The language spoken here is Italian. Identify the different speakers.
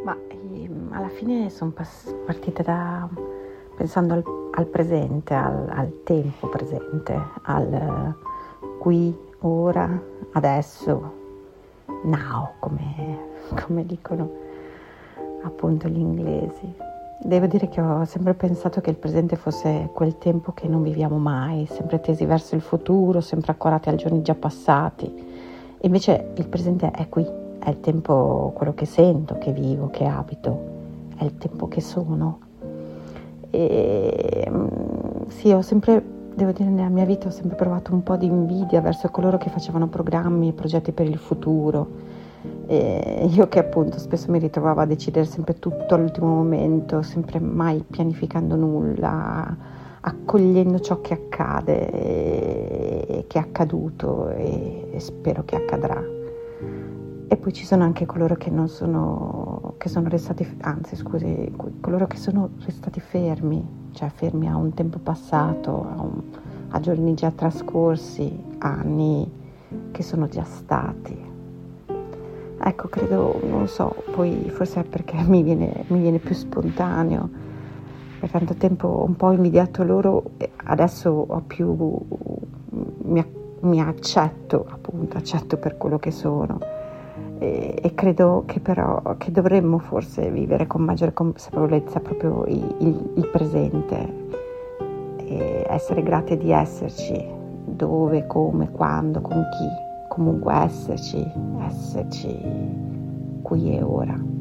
Speaker 1: Ma alla fine sono partita pensando al presente, al tempo presente, al qui, ora, adesso, now, come dicono appunto gli inglesi. Devo dire che ho sempre pensato che il presente fosse quel tempo che non viviamo mai, sempre tesi verso il futuro, sempre accorati ai giorni già passati. E invece il presente è qui, è il tempo, quello che sento, che vivo, che abito, è il tempo che sono. E sì, devo dire, nella mia vita ho sempre provato un po' di invidia verso coloro che facevano programmi e progetti per il futuro. E io che appunto spesso mi ritrovavo a decidere sempre tutto all'ultimo momento, sempre mai pianificando nulla, accogliendo ciò che accade e che è accaduto e spero che accadrà. E poi ci sono anche coloro che sono restati, coloro che sono restati fermi, cioè fermi a un tempo passato, a giorni già trascorsi, anni che sono già stati. Ecco, credo, non so, poi forse è perché mi viene più spontaneo. Per tanto tempo ho un po' invidiato loro e adesso mi accetto per quello che sono. E credo che però che dovremmo forse vivere con maggiore consapevolezza proprio il presente e essere grati di esserci, dove, come, quando, con chi, comunque esserci qui e ora.